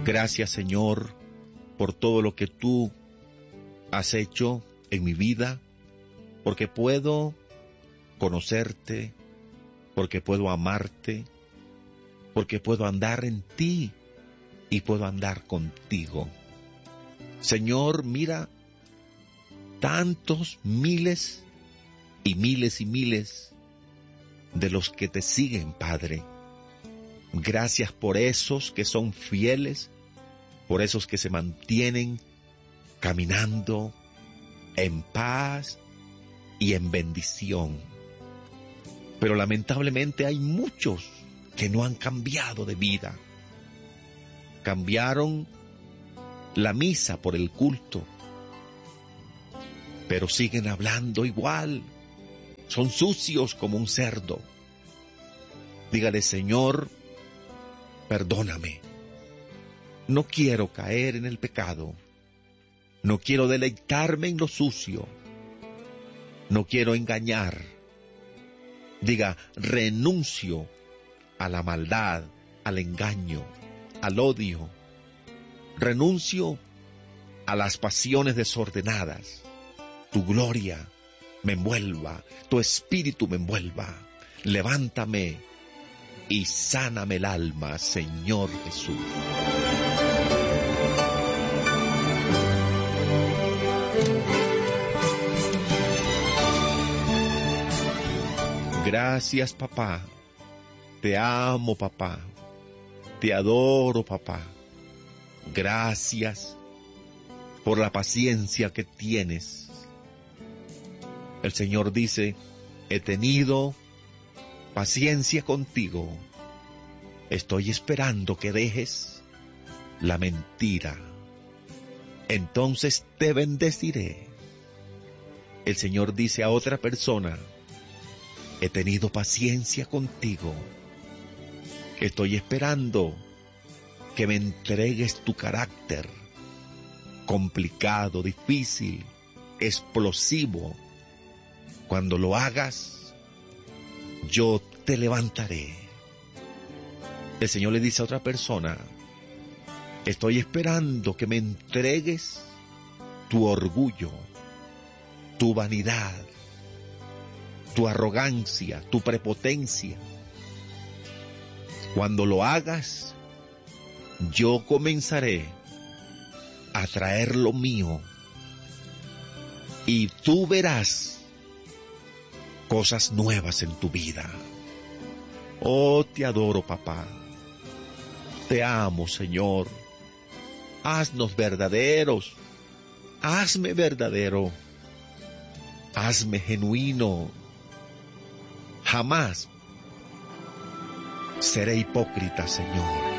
Gracias, Señor, por todo lo que tú has hecho en mi vida, porque puedo conocerte, porque puedo amarte, porque puedo andar en ti y puedo andar contigo. Señor, mira tantos miles y miles y miles de los que te siguen, Padre. Gracias por esos que son fieles, por esos que se mantienen caminando en paz y en bendición. Pero lamentablemente hay muchos que no han cambiado de vida. Cambiaron la misa por el culto, pero siguen hablando igual. Son sucios como un cerdo. Dígale, Señor, perdóname. No quiero caer en el pecado. No quiero deleitarme en lo sucio. No quiero engañar. Diga, renuncio a la maldad, al engaño, al odio. Renuncio a las pasiones desordenadas. Tu gloria me envuelva, tu espíritu me envuelva. Levántame y sáname el alma, Señor Jesús. Gracias, papá. Te amo, papá. Te adoro, papá. Gracias por la paciencia que tienes. El Señor dice, he tenido paciencia contigo. Estoy esperando que dejes la mentira. Entonces te bendeciré. El Señor dice a otra persona, he tenido paciencia contigo. Estoy esperando que me entregues tu carácter complicado, difícil, explosivo. Cuando lo hagas, yo te levantaré. El Señor le dice a otra persona, estoy esperando que me entregues tu orgullo, tu vanidad, tu arrogancia, tu prepotencia. Cuando lo hagas, yo comenzaré a traer lo mío y tú verás cosas nuevas en tu vida. Oh, te adoro, papá. Te amo, Señor. Haznos verdaderos. Hazme verdadero. Hazme genuino. Jamás seré hipócrita, Señor.